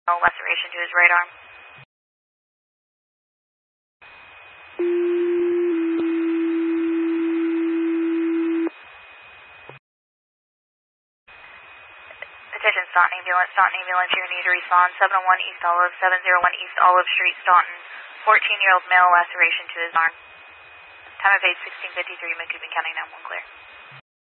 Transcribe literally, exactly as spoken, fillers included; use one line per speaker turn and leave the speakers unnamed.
laceration to his right arm. Attention Staunton ambulance, Staunton ambulance, you need to respond. seven oh one East Olive, seven oh one East Olive Street, Staunton. fourteen-year-old male laceration to his arm. Time of age sixteen fifty-three, Macomb County nine one clear.